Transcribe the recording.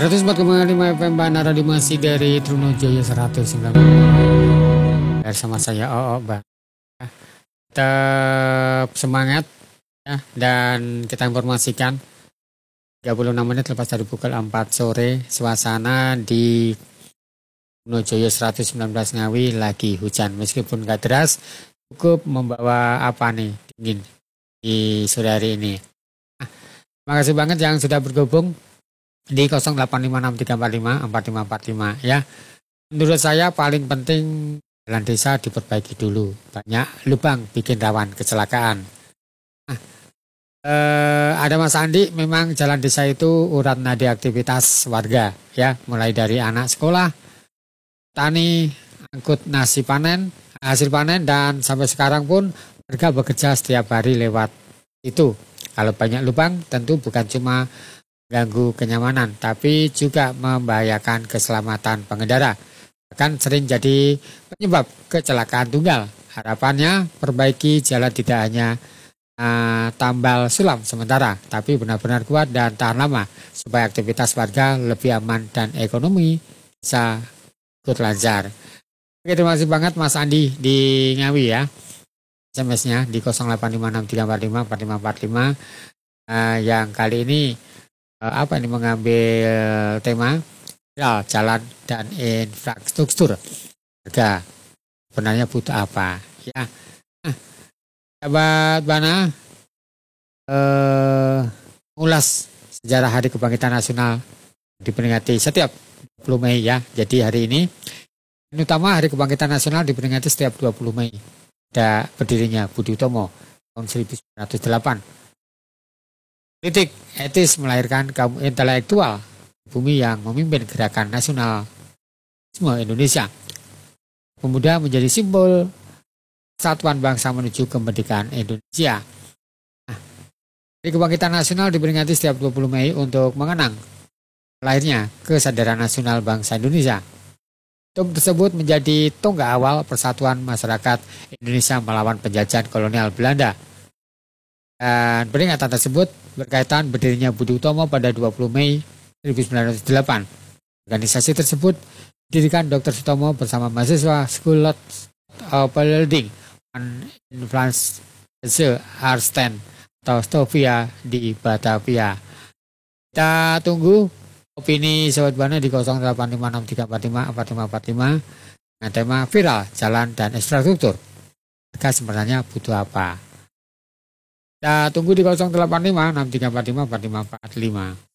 104,5 FM Banara masih dari Trunojoyo 109. Bersama saya Bang. Tetap semangat ya, dan kita informasikan 36 menit lepas dari pukul 4 sore suasana di Trunojoyo 119 Ngawi lagi hujan, meskipun gak deras, cukup membawa dingin di sore hari ini. Terima kasih banget yang sudah bergabung di 085635454545 ya. Menurut saya paling penting jalan desa diperbaiki dulu. Banyak lubang bikin rawan kecelakaan. Ada Mas Andi, memang jalan desa itu urat nadi aktivitas warga ya, mulai dari anak sekolah, tani, angkut hasil panen, dan sampai sekarang pun warga bekerja setiap hari lewat itu. Kalau banyak lubang tentu bukan cuma ganggu kenyamanan, tapi juga membahayakan keselamatan pengendara. Bahkan sering jadi penyebab kecelakaan tunggal. Harapannya perbaiki jalan tidak hanya tambal sulam sementara, tapi benar-benar kuat dan tahan lama, supaya aktivitas warga lebih aman dan ekonomi bisa ikut lancar. Oke, terima kasih banget Mas Andi di Ngawi ya. SMS-nya di 085634544545. Yang kali ini mengambil tema jalan dan infrastruktur. Warga sebenarnya butuh apa ya? Sahabat Bana, ulas sejarah Hari Kebangkitan Nasional diperingati setiap 20 Mei ya. Jadi hari ini utama Hari Kebangkitan Nasional diperingati setiap 20 Mei. Ada berdirinya Budi Utomo tahun 1908. Kritik etis melahirkan kaum intelektual bumi yang memimpin gerakan nasionalisme Indonesia. Pemuda menjadi simbol persatuan bangsa menuju kemerdekaan Indonesia. Hari Kebangkitan Nasional diperingati setiap 20 Mei untuk mengenang lahirnya kesadaran nasional bangsa Indonesia. Tung tersebut menjadi tonggak awal persatuan masyarakat Indonesia melawan penjajahan kolonial Belanda. Dan peringatan tersebut berkaitan berdirinya Budi Utomo pada 20 Mei 1908. Organisasi tersebut didirikan Dr. Sutomo bersama mahasiswa School of Building and Influence Arsten atau Stovia di Batavia. Kita tunggu opini Sobat Bana di 085634454545 dengan tema viral jalan dan infrastruktur. Mereka sebenarnya butuh apa? Kita tunggu di 085634454545.